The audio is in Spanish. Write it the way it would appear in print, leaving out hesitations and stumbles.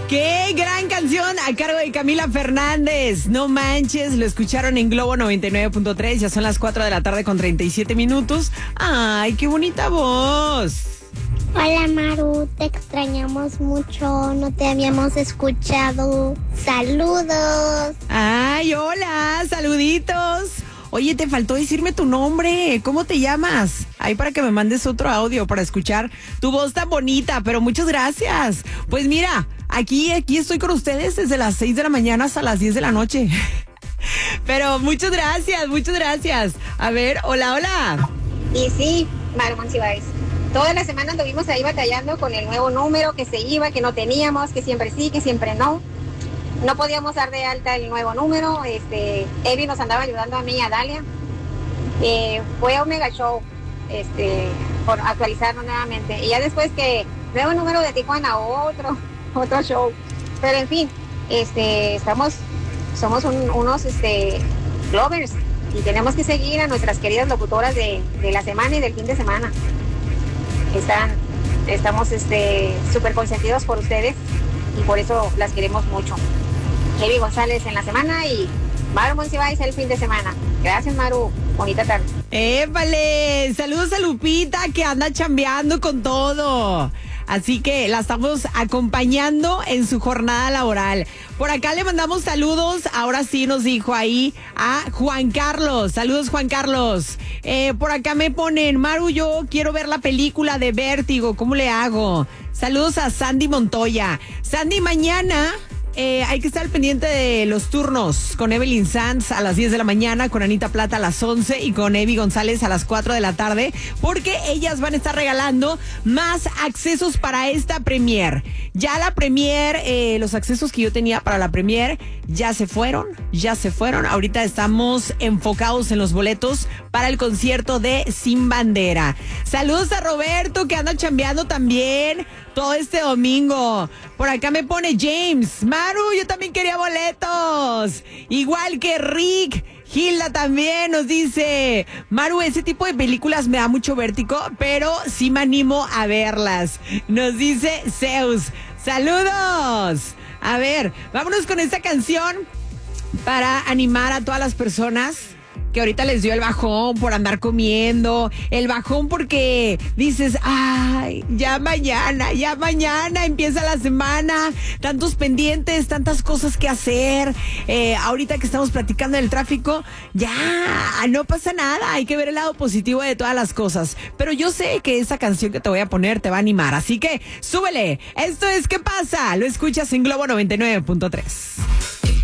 ¡Qué gran canción! A cargo de Camila Fernández. No manches, lo escucharon en Globo 99.3. Ya son las 4 de la tarde con 37 minutos. ¡Ay, qué bonita voz! Hola Maru, te extrañamos mucho, no te habíamos escuchado. Saludos. ¡Ay, hola! ¡Saluditos! Oye, te faltó decirme tu nombre. ¿Cómo te llamas? Ahí para que me mandes otro audio para escuchar tu voz tan bonita, pero muchas gracias. Pues mira, aquí estoy con ustedes desde las 6 de la mañana hasta las 10 de la noche. Pero muchas gracias, muchas gracias. A ver, hola. Y sí, Maru Monsiváis. Toda la semana anduvimos ahí batallando con el nuevo número que se iba, que no teníamos, que siempre sí, que siempre no. No podíamos dar de alta el nuevo número. Evi nos andaba ayudando a mí y a Dalia. Fue a Omega Show por actualizarlo nuevamente. Y ya después que nuevo número de Tijuana, otro show. Pero en fin, somos unos lovers y tenemos que seguir a nuestras queridas locutoras de la semana y del fin de semana. Estamos súper consentidos por ustedes y por eso las queremos mucho. Evi González en la semana y Maru Monsiváis el fin de semana. Gracias, Maru. Bonita tarde. ¡Épale! Saludos a Lupita que anda chambeando con todo. Así que la estamos acompañando en su jornada laboral. Por acá le mandamos saludos. Ahora sí nos dijo ahí a Juan Carlos. Saludos, Juan Carlos. Por acá me ponen, Maru, yo quiero ver la película de Vértigo. ¿Cómo le hago? Saludos a Sandy Montoya. Sandy, mañana hay que estar al pendiente de los turnos con Evelyn Sanz a las 10 de la mañana, con Anita Plata a las 11 y con Evi González a las 4 de la tarde, porque ellas van a estar regalando más accesos para esta premier. Ya la premier, los accesos que yo tenía para la premier ya se fueron. Ahorita estamos enfocados en los boletos para el concierto de Sin Bandera. Saludos a Roberto que anda chambeando también todo este domingo. Por acá me pone James, Maru, yo también quería boletos. Igual que Rick. Hilda también nos dice, Maru, ese tipo de películas me da mucho vértigo, pero sí me animo a verlas. Nos dice Zeus. Saludos. A ver, vámonos con esta canción para animar a todas las personas que ahorita les dio el bajón por andar comiendo, el bajón porque dices, ay, ya mañana empieza la semana, tantos pendientes, tantas cosas que hacer, ahorita que estamos platicando del tráfico, ya, no pasa nada, hay que ver el lado positivo de todas las cosas, pero yo sé que esa canción que te voy a poner te va a animar, así que súbele, esto es ¿Qué pasa? Lo escuchas en Globo 99.3.